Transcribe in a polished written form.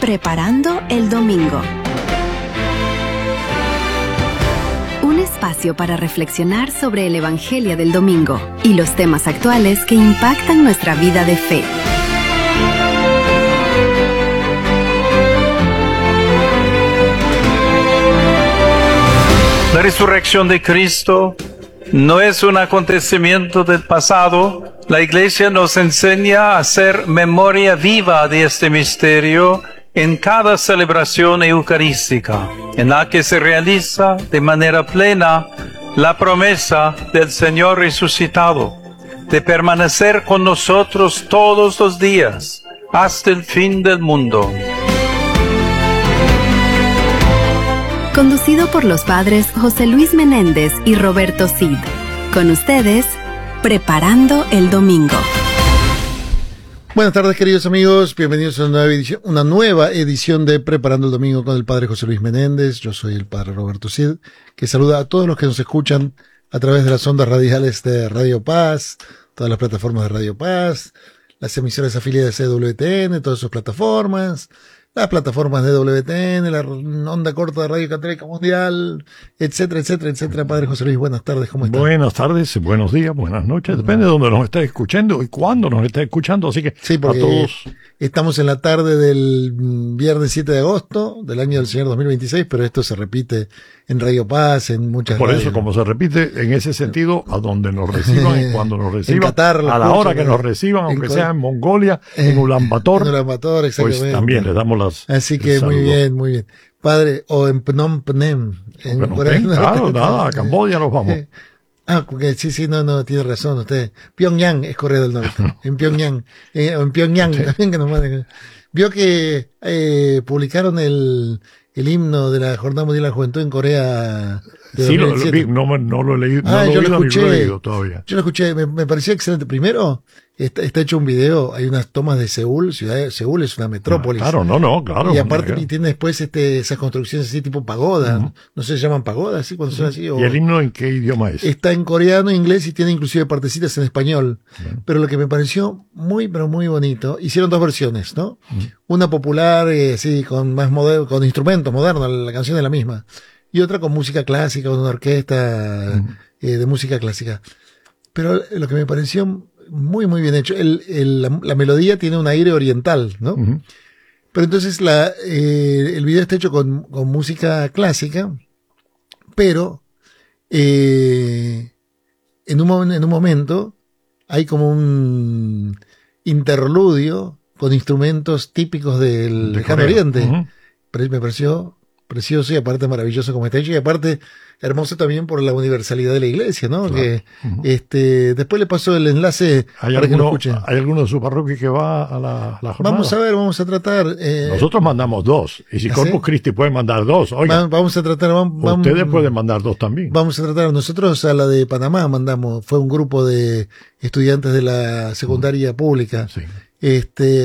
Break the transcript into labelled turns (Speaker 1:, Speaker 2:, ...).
Speaker 1: Preparando el domingo. Un espacio para reflexionar sobre el Evangelio del domingo y los temas actuales que impactan nuestra vida de fe.
Speaker 2: La resurrección de Cristo no es un acontecimiento del pasado. La Iglesia nos enseña a hacer memoria viva de este misterio en cada celebración eucarística, en la que se realiza de manera plena la promesa del Señor resucitado, de permanecer con nosotros todos los días, hasta el fin del mundo.
Speaker 1: Conducido por los padres José Luis Menéndez y Roberto Cid. Con ustedes, Preparando el Domingo.
Speaker 3: Buenas tardes, queridos amigos. Bienvenidos a una nueva edición de Preparando el Domingo con el padre José Luis Menéndez. Yo soy el padre Roberto Cid, que saluda a todos los que nos escuchan a través de las ondas radiales de Radio Paz, todas las plataformas de Radio Paz, las emisoras afiliadas de WTN, todas sus plataformas, las plataformas de WTN, la onda corta de Radio Católica Mundial, etcétera, etcétera, etcétera. Padre José Luis, buenas tardes, ¿cómo está?
Speaker 4: Buenas tardes, buenos días, buenas noches, depende de dónde nos esté escuchando y cuándo nos esté escuchando, así que
Speaker 3: sí, porque
Speaker 4: a todos.
Speaker 3: Estamos en la tarde del viernes 7 de agosto del año del Señor 2026, pero esto se repite en Radio Paz, en muchas
Speaker 4: Por
Speaker 3: radios.
Speaker 4: Eso, como se repite, en ese sentido, a donde nos reciban y cuando nos reciban,
Speaker 3: Qatar,
Speaker 4: a la hora que nos reciban, aunque sea en Mongolia, en Ulan Bator,
Speaker 3: exactamente.
Speaker 4: Pues también le damos las
Speaker 3: Así que
Speaker 4: saludos.
Speaker 3: muy bien, muy bien. Padre, o en Phnom Penh.
Speaker 4: Claro, nada, a Camboya nos vamos.
Speaker 3: Porque sí, no, tiene razón usted. Pyongyang es Corea del Norte. En Pyongyang. O en Pyongyang también que nos manden. Vio que publicaron el himno de la Jornada Mundial de la Juventud en Corea.
Speaker 4: Sí, lo vi, no lo he leído,
Speaker 3: yo lo escuché,
Speaker 4: ni lo he leído todavía.
Speaker 3: Yo lo escuché, me pareció excelente. Primero, está hecho un video, hay unas tomas de Seúl, Seúl es una metrópolis.
Speaker 4: Claro, claro.
Speaker 3: Y aparte tiene después esas construcciones así tipo pagoda, no sé, se llaman pagodas, ¿sí? Cuando son así.
Speaker 4: ¿Y el himno en qué idioma es?
Speaker 3: Está en coreano, inglés y tiene inclusive partecitas en español. Pero lo que me pareció muy, pero muy bonito, hicieron dos versiones, ¿no? Una popular, así, con con instrumentos modernos, la canción es la misma. Y otra con música clásica, con una orquesta de música clásica. Pero lo que me pareció muy, muy bien hecho, la melodía tiene un aire oriental, ¿no? Pero entonces el video está hecho con música clásica, pero en un momento hay como un interludio con instrumentos típicos del Lejano Oriente. Pero me pareció precioso y aparte maravilloso como está hecho y aparte hermoso también por la universalidad de la iglesia, ¿no?
Speaker 4: Claro.
Speaker 3: Que después le paso el enlace para que lo escuchen.
Speaker 4: ¿Hay alguno de su parroquia que va a la jornada?
Speaker 3: Vamos a ver, vamos a tratar.
Speaker 4: Nosotros mandamos 2 y si Corpus Christi puede mandar 2, oiga.
Speaker 3: Vamos a tratar.
Speaker 4: Ustedes pueden mandar 2 también.
Speaker 3: Vamos a tratar. Nosotros a la de Panamá mandamos, fue un grupo de estudiantes de la secundaria pública.
Speaker 4: Sí.